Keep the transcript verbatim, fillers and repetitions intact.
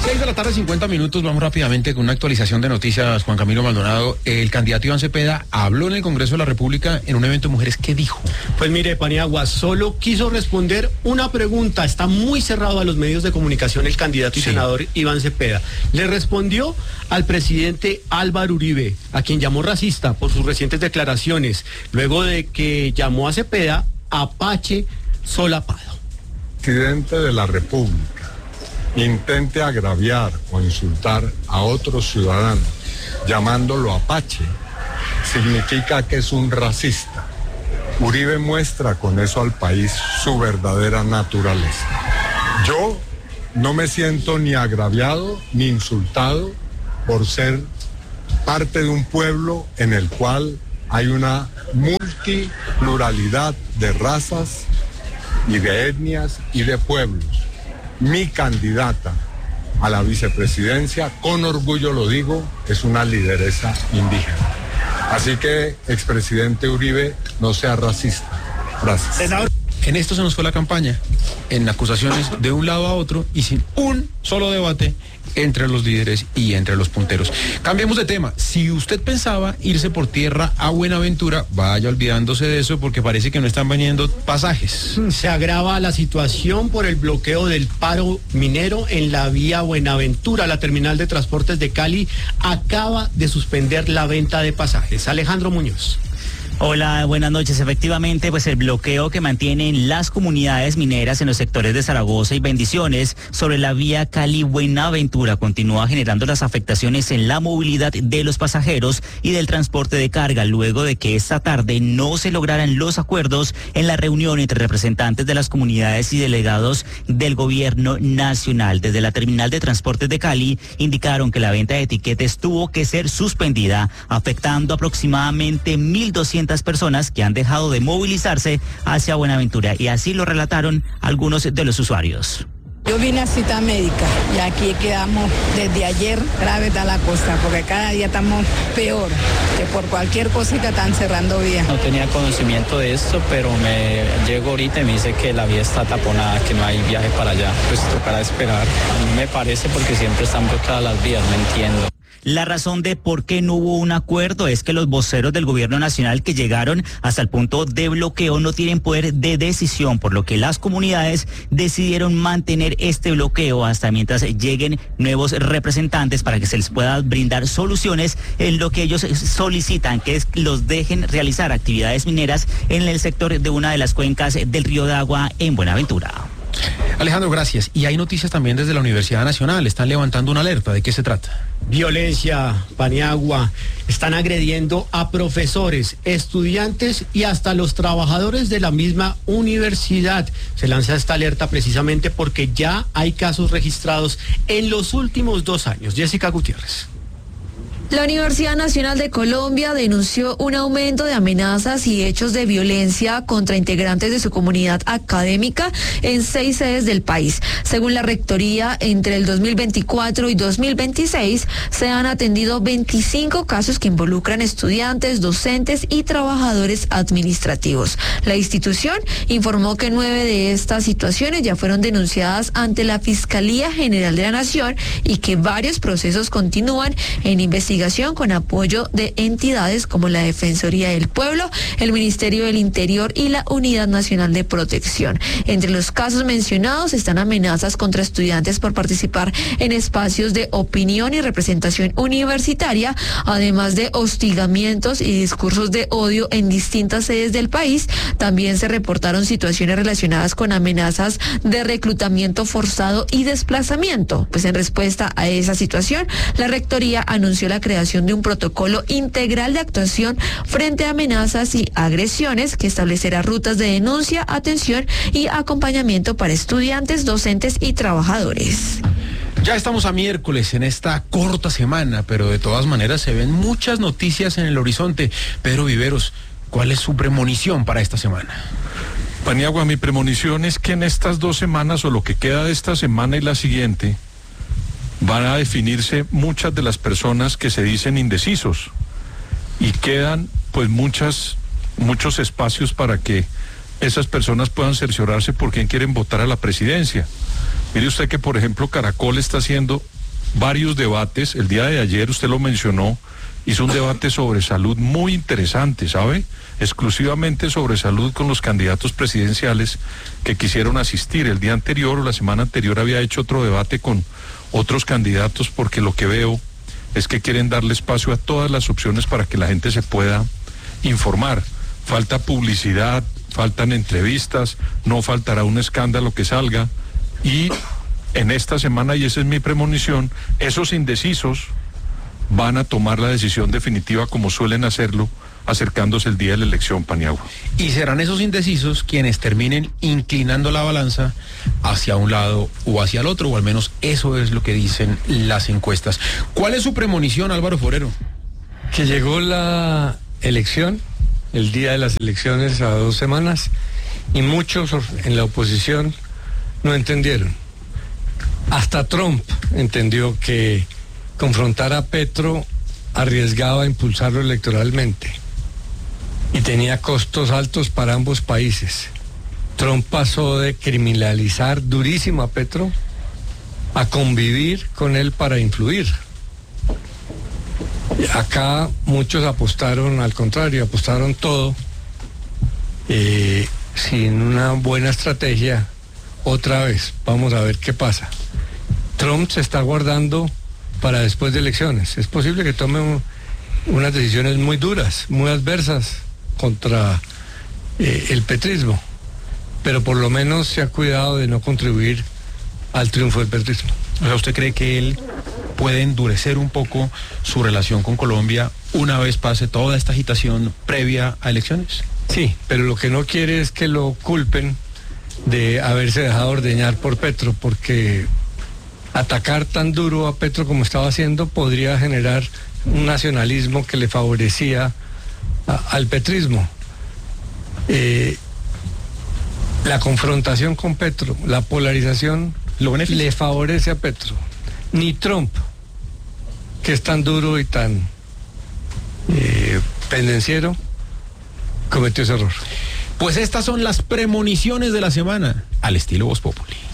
seis de la tarde, cincuenta minutos. Vamos rápidamente con una actualización de noticias. Juan Camilo Maldonado, el candidato Iván Cepeda habló en el Congreso de la República en un evento de mujeres. ¿Qué dijo? Pues mire, Paniagua, solo quiso responder una pregunta. Está muy cerrado a los medios de comunicación el candidato y sí. senador Iván Cepeda. Le respondió al presidente Álvaro Uribe, a quien llamó racista por sus recientes declaraciones, luego de que llamó a Cepeda Apache solapado. Presidente de la República intente agraviar o insultar a otro ciudadano llamándolo Apache, significa que es un racista. Uribe muestra con eso al país su verdadera naturaleza. Yo no me siento ni agraviado ni insultado por ser parte de un pueblo en el cual hay una multipluralidad de razas y de etnias y de pueblos. Mi candidata a la vicepresidencia, con orgullo lo digo, es una lideresa indígena. Así que, expresidente Uribe, no sea racista. Gracias. En esto se nos fue la campaña, en acusaciones de un lado a otro y sin un solo debate entre los líderes y entre los punteros. Cambiemos de tema. Si usted pensaba irse por tierra a Buenaventura, vaya olvidándose de eso porque parece que no están viniendo pasajes. Se agrava la situación por el bloqueo del paro minero en la vía Buenaventura. La terminal de transportes de Cali acaba de suspender la venta de pasajes. Alejandro Muñoz. Hola, buenas noches. Efectivamente, pues el bloqueo que mantienen las comunidades mineras en los sectores de Zaragoza y Bendiciones sobre la vía Cali-Buenaventura continúa generando las afectaciones en la movilidad de los pasajeros y del transporte de carga, luego de que esta tarde no se lograran los acuerdos en la reunión entre representantes de las comunidades y delegados del gobierno nacional. Desde la terminal de transportes de Cali indicaron que la venta de etiquetes tuvo que ser suspendida, afectando aproximadamente mil doscientas personas que han dejado de movilizarse hacia Buenaventura, y así lo relataron algunos de los usuarios. Yo vine a cita médica y aquí quedamos desde ayer, grave está la cosa, porque cada día estamos peor, que por cualquier cosita están cerrando vías. No tenía conocimiento de esto, pero me llego ahorita y me dice que la vía está taponada, que no hay viaje para allá, pues tocará esperar. A mí me parece porque siempre están bloqueadas las vías, no entiendo. La razón de por qué no hubo un acuerdo es que los voceros del gobierno nacional que llegaron hasta el punto de bloqueo no tienen poder de decisión, por lo que las comunidades decidieron mantener este bloqueo hasta mientras lleguen nuevos representantes para que se les pueda brindar soluciones en lo que ellos solicitan, que es que los dejen realizar actividades mineras en el sector de una de las cuencas del Río de Agua en Buenaventura. Alejandro, gracias. Y hay noticias también desde la Universidad Nacional. Están levantando una alerta. ¿De qué se trata? Violencia, Paniagua. Están agrediendo a profesores, estudiantes y hasta los trabajadores de la misma universidad. Se lanza esta alerta precisamente porque ya hay casos registrados en los últimos dos años. Jessica Gutiérrez. La Universidad Nacional de Colombia denunció un aumento de amenazas y hechos de violencia contra integrantes de su comunidad académica en seis sedes del país. Según la Rectoría, entre el dos mil veinticuatro y dos mil veintiséis se han atendido veinticinco casos que involucran estudiantes, docentes y trabajadores administrativos. La institución informó que nueve de estas situaciones ya fueron denunciadas ante la Fiscalía General de la Nación y que varios procesos continúan en investigación con apoyo de entidades como la Defensoría del Pueblo, el Ministerio del Interior y la Unidad Nacional de Protección. Entre los casos mencionados están amenazas contra estudiantes por participar en espacios de opinión y representación universitaria, además de hostigamientos y discursos de odio en distintas sedes del país. También se reportaron situaciones relacionadas con amenazas de reclutamiento forzado y desplazamiento. Pues en respuesta a esa situación, la Rectoría anunció la creación de un protocolo integral de actuación frente a amenazas y agresiones que establecerá rutas de denuncia, atención y acompañamiento para estudiantes, docentes y trabajadores. Ya estamos a miércoles en esta corta semana, pero de todas maneras se ven muchas noticias en el horizonte. Pedro Viveros, ¿cuál es su premonición para esta semana? Paniagua, mi premonición es que en estas dos semanas o lo que queda de esta semana y la siguiente van a definirse muchas de las personas que se dicen indecisos y quedan pues muchas muchos espacios para que esas personas puedan cerciorarse por quién quieren votar a la presidencia. Mire usted que por ejemplo Caracol está haciendo varios debates. El día de ayer, usted lo mencionó, hizo un debate sobre salud muy interesante, ¿sabe? Exclusivamente sobre salud con los candidatos presidenciales que quisieron asistir. El día anterior o la semana anterior había hecho otro debate con otros candidatos, porque lo que veo es que quieren darle espacio a todas las opciones para que la gente se pueda informar. Falta publicidad, faltan entrevistas, no faltará un escándalo que salga, y en esta semana, y esa es mi premonición, esos indecisos van a tomar la decisión definitiva, como suelen hacerlo acercándose el día de la elección, Paniagua. Y serán esos indecisos quienes terminen inclinando la balanza hacia un lado o hacia el otro, o al menos eso es lo que dicen las encuestas. ¿Cuál es su premonición, Álvaro Forero? Que llegó la elección, el día de las elecciones a dos semanas, y muchos en la oposición no entendieron. Hasta Trump entendió que confrontar a Petro arriesgaba a impulsarlo electoralmente y tenía costos altos para ambos países. Trump pasó de criminalizar durísimo a Petro a convivir con él para influir. Acá muchos apostaron al contrario, apostaron todo eh, sin una buena estrategia. Otra vez, vamos a ver qué pasa. Trump se está guardando para después de elecciones. Es posible que tome un, unas decisiones muy duras, muy adversas contra eh, el petrismo, pero por lo menos se ha cuidado de no contribuir al triunfo del petrismo. O sea, ¿usted cree que él puede endurecer un poco su relación con Colombia una vez pase toda esta agitación previa a elecciones? Sí, pero lo que no quiere es que lo culpen de haberse dejado ordeñar por Petro, porque atacar tan duro a Petro como estaba haciendo podría generar un nacionalismo que le favorecía a, al petrismo. Eh, la confrontación con Petro, la polarización, ¿lo beneficia? Le favorece a Petro. Ni Trump, que es tan duro y tan eh, pendenciero, cometió ese error. Pues estas son las premoniciones de la semana, al estilo Voz Populi.